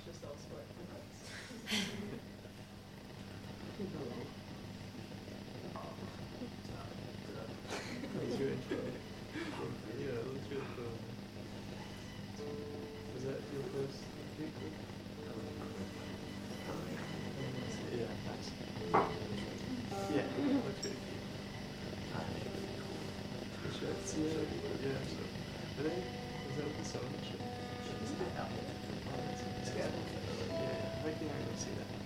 just elsewhere. That was your intro. Yeah, that was your intro. Was that your first gig? Yeah, that's yeah, that's really cute. The shirts, yeah, so I think was that the song shirt? Yeah. Yeah, I think I can see that.